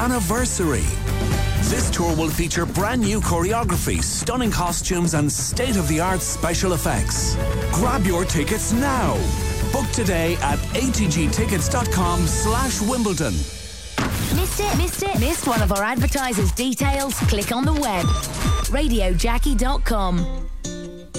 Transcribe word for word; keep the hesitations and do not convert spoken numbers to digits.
anniversary. This tour will feature brand new choreography, stunning costumes and state-of-the-art special effects. Grab your tickets now. Book today at atgtickets.com slash Wimbledon. Missed it? Missed it? Missed one of our advertisers' details? Click on the web. radio jackie dot com.